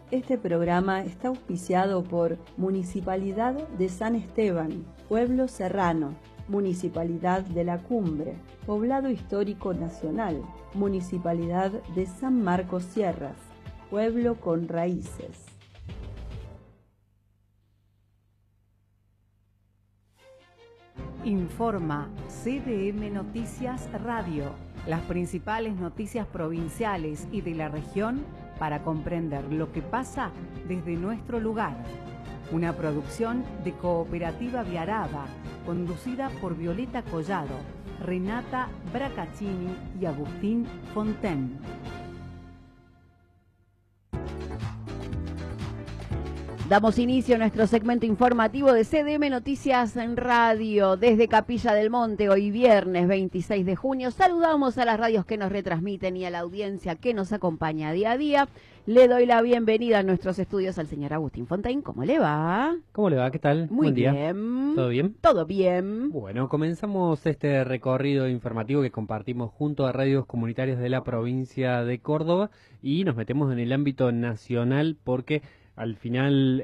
Este programa está auspiciado por Municipalidad de San Esteban, Pueblo Serrano, Municipalidad de la Cumbre, Poblado Histórico Nacional, Municipalidad de San Marcos Sierras, Pueblo con Raíces. Informa CDM Noticias Radio, las principales noticias provinciales y de la región para comprender lo que pasa desde nuestro lugar. Una producción de Cooperativa Viaraba, conducida por Violeta Collado, Renata Bracaccini y Agustín Fonten. Damos inicio a nuestro segmento informativo de CDM Noticias en Radio desde Capilla del Monte, hoy viernes 26 de junio. Saludamos a las radios que nos retransmiten y a la audiencia que nos acompaña día a día. Le doy la bienvenida a nuestros estudios al señor Agustín Fontaine. ¿Cómo le va? ¿Cómo le va? ¿Qué tal? Muy Buen día. bien. ¿Todo bien? Todo bien. Bueno, comenzamos este recorrido informativo que compartimos junto a radios comunitarias de la provincia de Córdoba y nos metemos en el ámbito nacional porque al final,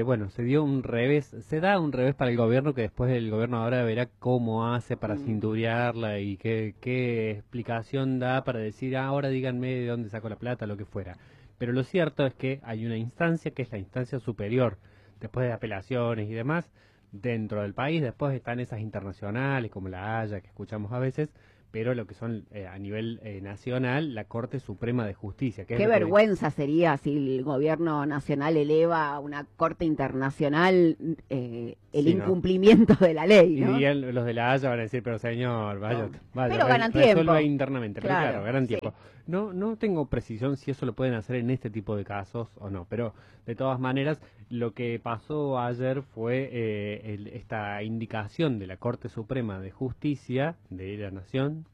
se da un revés para el gobierno, que después el gobierno ahora verá cómo hace para cinturearla y qué explicación da para decir, ahora díganme de dónde sacó la plata, lo que fuera. Pero lo cierto es que hay una instancia que es la instancia superior, después de apelaciones y demás, dentro del país. Después están esas internacionales, como la Haya, que escuchamos a veces, pero lo que son a nivel nacional, la Corte Suprema de Justicia. Qué vergüenza sería si el gobierno nacional eleva a una Corte Internacional el incumplimiento de la ley, ¿no? Y los de la Haya van a decir, pero señor, vaya, pero ganan tiempo. Resuelva internamente, claro, pero claro, ganan tiempo. Sí. No tengo precisión si eso lo pueden hacer en este tipo de casos o no, pero de todas maneras, lo que pasó ayer fue esta indicación de la Corte Suprema de Justicia de la Nación,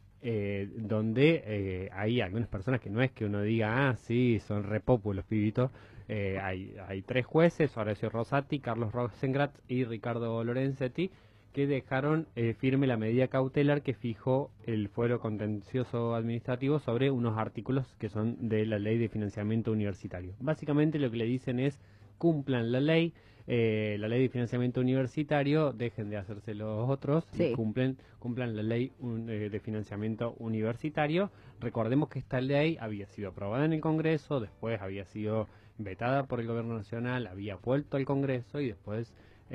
donde hay algunas personas que no es que uno diga, sí, son repopos los pibitos. Hay tres jueces, Horacio Rosati, Carlos Rosengratz y Ricardo Lorenzetti, que dejaron firme la medida cautelar que fijó el fuero contencioso administrativo sobre unos artículos que son de la Ley de Financiamiento Universitario. Básicamente lo que le dicen es, cumplan la ley de financiamiento universitario, dejen de hacerse los otros, sí, y cumplan la ley de financiamiento universitario. Recordemos que esta ley había sido aprobada en el Congreso, después había sido vetada por el Gobierno Nacional, había vuelto al Congreso y después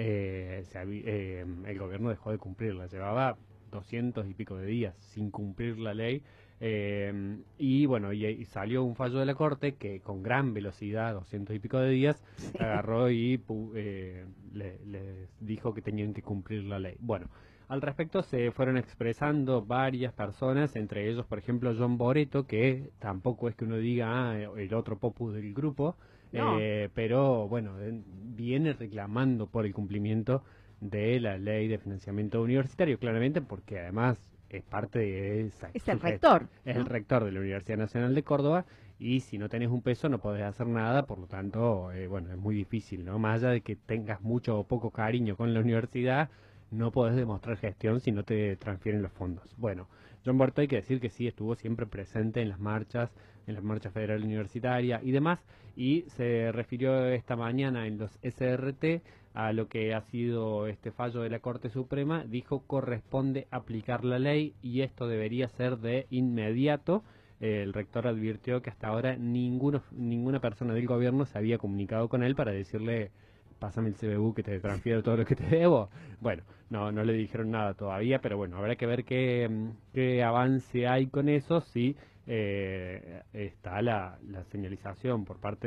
el gobierno dejó de cumplirla. Llevaba 200 y pico de días sin cumplir la ley. Y bueno, y salió un fallo de la Corte que con gran velocidad, 200 y pico de días, agarró y les dijo que tenían que cumplir la ley. Bueno, al respecto se fueron expresando varias personas, entre ellos, por ejemplo, John Boretto, que tampoco es que uno diga, el otro popus del grupo, no. Pero bueno, viene reclamando por el cumplimiento de la ley de financiamiento universitario, claramente porque además es parte de esa... Es el rector. Es el rector de la Universidad Nacional de Córdoba, y si no tenés un peso no podés hacer nada, por lo tanto, es muy difícil, ¿no? Más allá de que tengas mucho o poco cariño con la universidad, no podés demostrar gestión si no te transfieren los fondos. Bueno, John Boretto, hay que decir que sí estuvo siempre presente en las marchas federal universitaria y demás, y se refirió esta mañana en los SRT a lo que ha sido este fallo de la Corte Suprema. Dijo, corresponde aplicar la ley y esto debería ser de inmediato. El rector advirtió que hasta ahora ninguna persona del gobierno se había comunicado con él para decirle, pásame el CBU que te transfiero todo lo que te debo. Bueno, no le dijeron nada todavía, pero bueno, habrá que ver qué avance hay con eso, si está la señalización por parte